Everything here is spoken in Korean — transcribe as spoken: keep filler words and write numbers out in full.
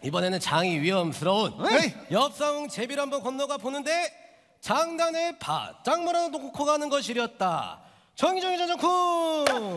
이번에는 장이 위험스러운 에이. 옆사웅 제비를 한번 건너가 보는데 장단에 바짝 몰아놓고 가는 것이렸다. 정의정의정정쿵.